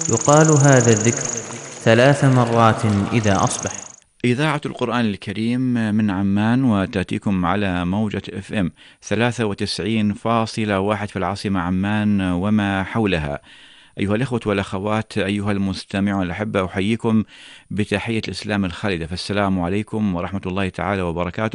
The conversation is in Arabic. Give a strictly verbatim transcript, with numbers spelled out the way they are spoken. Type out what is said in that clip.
يقال هذا الذكر ثلاث مرات إذا أصبح. إذاعة القرآن الكريم من عمان، وتأتيكم على موجة اف ام ثلاثة وتسعين فاصلة واحد في العاصمة عمان وما حولها. أيها الإخوة والأخوات، أيها المستمعون الأحبة، أحييكم بتحية الإسلام الخالدة، فالسلام عليكم ورحمة الله تعالى وبركاته.